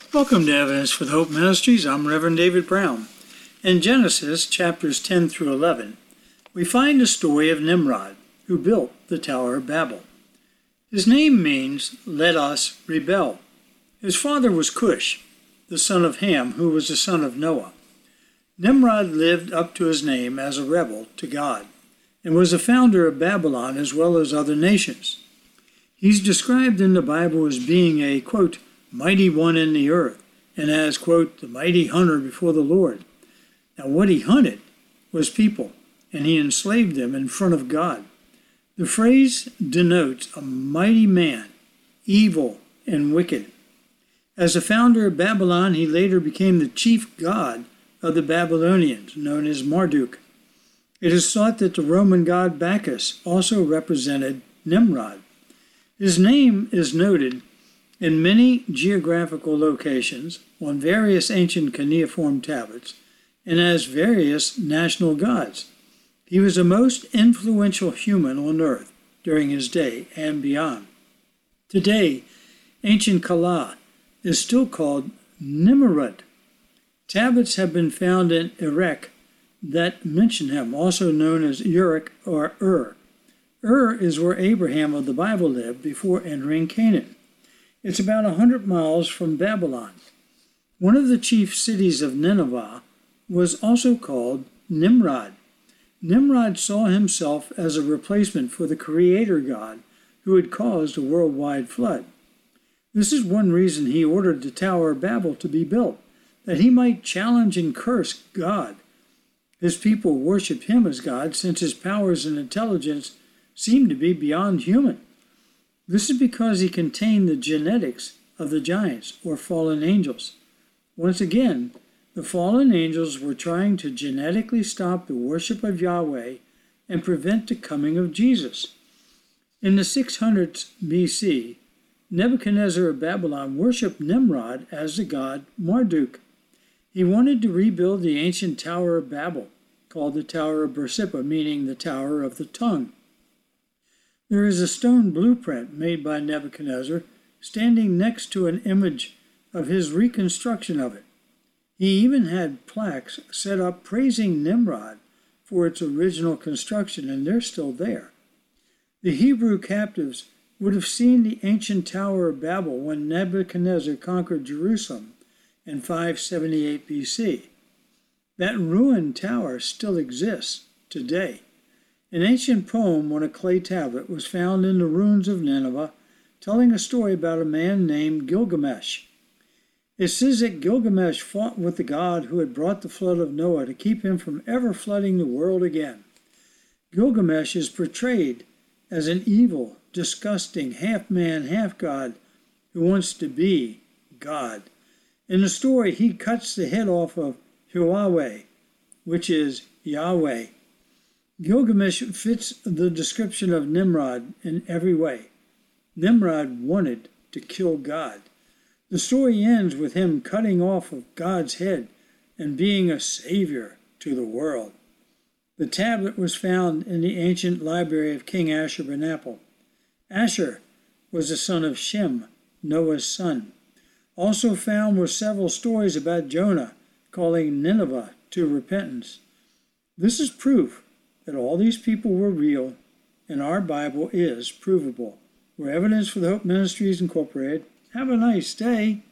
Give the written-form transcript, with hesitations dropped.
Welcome to Evidence for the Hope Ministries. I'm Reverend David Brown. In Genesis chapters 10 through 11, we find the story of Nimrod, who built the Tower of Babel. His name means, "Let us rebel." His father was Cush, the son of Ham, who was the son of Noah. Nimrod lived up to his name as a rebel to God, and was the founder of Babylon as well as other nations. He's described in the Bible as being a, quote, mighty one in the earth, and as, quote, the mighty hunter before the Lord. Now what he hunted was people, and he enslaved them in front of God. The phrase denotes a mighty man, evil and wicked. As the founder of Babylon, he later became the chief god of the Babylonians, known as Marduk. It is thought that the Roman god Bacchus also represented Nimrod. His name is noted in many geographical locations, on various ancient cuneiform tablets, and as various national gods. He was the most influential human on earth during his day and beyond. Today, ancient Calah is still called Nimrud. Tablets have been found in Erech that mention him, also known as Uruk or Ur. Ur is where Abraham of the Bible lived before entering Canaan. It's about 100 miles from Babylon. One of the chief cities of Nineveh was also called Nimrod. Nimrod saw himself as a replacement for the creator god who had caused a worldwide flood. This is one reason he ordered the Tower of Babel to be built, that he might challenge and curse God. His people worship him as God since his powers and intelligence seem to be beyond human. This is because he contained the genetics of the giants, or fallen angels. Once again, the fallen angels were trying to genetically stop the worship of Yahweh and prevent the coming of Jesus. In the 600s BC, Nebuchadnezzar of Babylon worshipped Nimrod as the god Marduk. He wanted to rebuild the ancient Tower of Babel, called the Tower of Bersippa, meaning the Tower of the Tongue. There is a stone blueprint made by Nebuchadnezzar standing next to an image of his reconstruction of it. He even had plaques set up praising Nimrod for its original construction, and they're still there. The Hebrew captives would have seen the ancient Tower of Babel when Nebuchadnezzar conquered Jerusalem in 578 BC. That ruined tower still exists today. An ancient poem on a clay tablet was found in the ruins of Nineveh, telling a story about a man named Gilgamesh. It says that Gilgamesh fought with the god who had brought the flood of Noah to keep him from ever flooding the world again. Gilgamesh is portrayed as an evil, disgusting, half-man, half-god who wants to be God. In the story, he cuts the head off of Huawei, which is Yahweh. Gilgamesh fits the description of Nimrod in every way. Nimrod wanted to kill God. The story ends with him cutting off of God's head and being a savior to the world. The tablet was found in the ancient library of King Ashurbanipal. Ashur was the son of Shem, Noah's son. Also found were several stories about Jonah calling Nineveh to repentance. This is proof that all these people were real, and our Bible is provable. We're Evidence for the Hope Ministries Incorporated. Have a nice day.